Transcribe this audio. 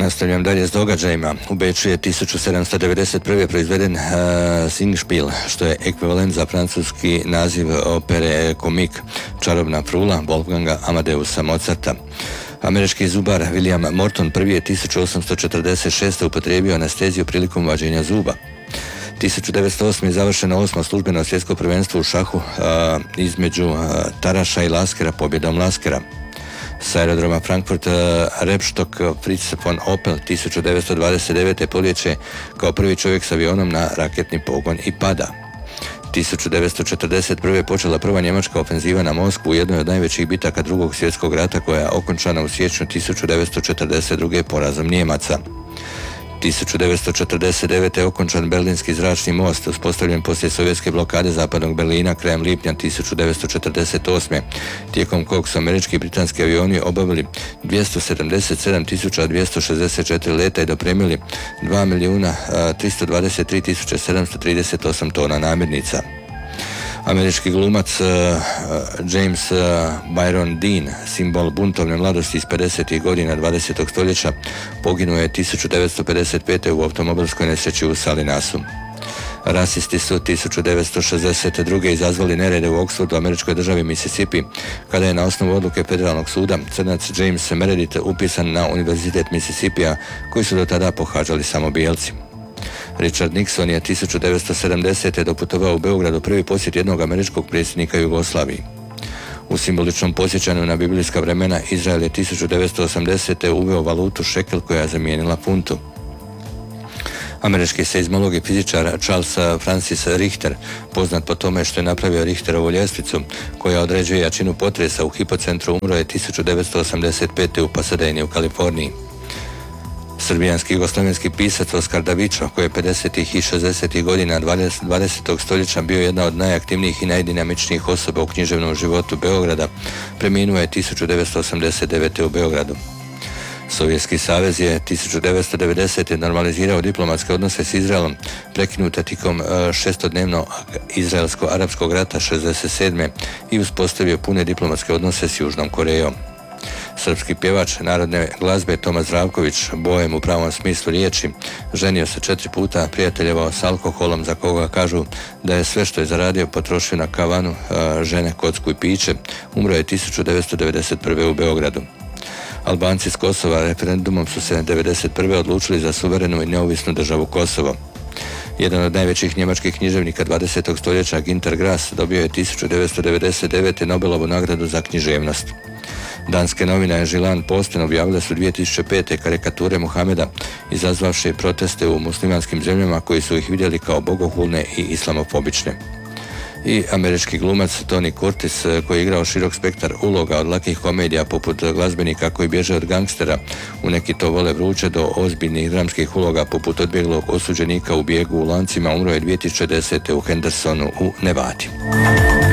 Nastavljam dalje s događajima. U Beču je 1791. proizveden Singspiel, što je ekvivalent za francuski naziv opere komik Čarobna frula Wolfganga Amadeusa Mozarta. Američki zubar William Morton prvi je 1846. upotrijebio anesteziju prilikom vađenja zuba. 1908. je završeno 8. službeno svjetsko prvenstvo u šahu između Taraša i Laskera pobjedom Laskera. S aerodroma Frankfurt Rebstock Fritz von Opel 1929. poljeće kao prvi čovjek s avionom na raketni pogon i pada. 1941. počela prva njemačka ofenziva na Moskvu u jednoj od najvećih bitaka Drugog svjetskog rata koja je okončana u siječnju 1942. porazom Nijemaca. 1949. je okončan Berlinski zračni most, uspostavljen poslije sovjetske blokade zapadnog Berlina krajem lipnja 1948. tijekom kojeg su američki i britanski avioni obavili 277.264 leta i dopremili 2.323.738 tona namirnica. Američki glumac James Byron Dean, simbol buntovne mladosti iz 50. godina 20. stoljeća, poginuo je 1955. u automobilskoj nesreći u Salinasu. Rasisti su 1962. izazvali nerede u Oxfordu, američkoj državi Mississippi, kada je na osnovu odluke federalnog suda crnac James Meredith upisan na Univerzitet Mississippija, koji su do tada pohađali samo bijelci. Richard Nixon je 1970. doputovao u Beogradu prvi posjet jednog američkog predsjednika Jugoslaviji. U simboličnom podsjećanju na biblijska vremena Izrael je 1980. uveo valutu šekel koja je zamijenila funtu. Američki seizmolog i fizičar Charles Francis Richter, poznat po tome što je napravio Richterovu ljestvicu koja određuje jačinu potresa u hipocentru, umro je 1985. u Pasadeni u Kaliforniji. Srbijanski jugoslavenski pisac Oskar Davičo, koji je 50. i 60. godina 20. stoljeća bio jedna od najaktivnijih i najdinamičnijih osoba u književnom životu Beograda, preminuo je 1989. u Beogradu. Sovjetski savez je 1990. normalizirao diplomatske odnose s Izraelom, prekinuta tijekom šestodnevno izraelsko-arapskog rata 67. i uspostavio pune diplomatske odnose s Južnom Korejom. Srpski pjevač narodne glazbe Tomas Zdravković, bojem u pravom smislu riječi, ženio se 4 puta, prijateljevao s alkoholom za koga kažu da je sve što je zaradio potrošio na kavanu, žene, kocku i piće, umro je 1991. u Beogradu. Albanci s Kosova referendumom su se 1991. odlučili za suverenu i neovisnu državu Kosovo. Jedan od najvećih njemačkih književnika 20. stoljeća, Günter Grass, dobio je 1999. Nobelovu nagradu za književnost. Danske novine Žilan Posten objavile su 2005. karikature Muhameda, izazvavši proteste u muslimanskim zemljama koji su ih vidjeli kao bogohulne i islamofobične. I američki glumac Tony Curtis, koji je igrao širok spektar uloga od lakih komedija poput glazbenika koji bježe od gangstera u Neki to vole vruće do ozbiljnih dramskih uloga poput odbjeglog osuđenika u Bijegu u lancima, umro je 2010. u Hendersonu u Nevadi.